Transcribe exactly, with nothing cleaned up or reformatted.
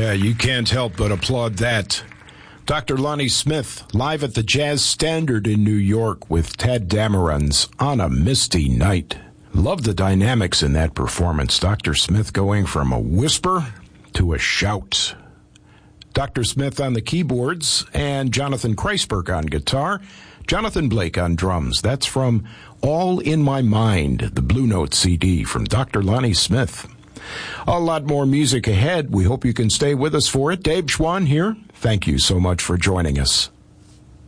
Yeah, you can't help but applaud that. Doctor Lonnie Smith, live at the Jazz Standard in New York with Tadd Dameron's On a Misty Night. Love the dynamics in that performance. Doctor Smith going from a whisper to a shout. Doctor Smith on the keyboards and Jonathan Kreisberg on guitar. Jonathan Blake on drums. That's from All in My Mind, the Blue Note C D from Doctor Lonnie Smith. A lot more music ahead. We hope you can stay with us for it. Dave Schwann here. Thank you so much for joining us.